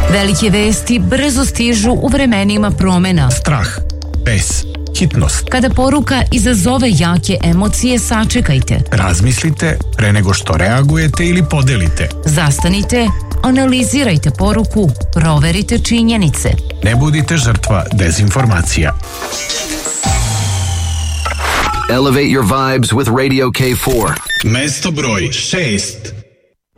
Velike vesti brzo stižu u vremenima promena. Strah, bes, hitnost. Kada poruka izazove jake emocije, sačekajte. Razmislite pre nego što reagujete ili podelite. Zastanite, analizirajte poruku, proverite činjenice. Ne budite žrtva dezinformacija. Elevate your vibes with Radio K4. Mesto broj 6.